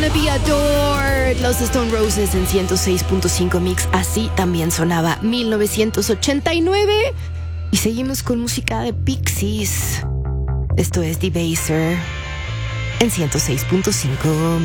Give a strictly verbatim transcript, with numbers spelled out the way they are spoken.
Wanna Be Adored. Los Stone Roses en ciento seis punto cinco Mix. Así también sonaba mil novecientos ochenta y nueve. Y seguimos con música de Pixies. Esto es Debaser en ciento seis punto cinco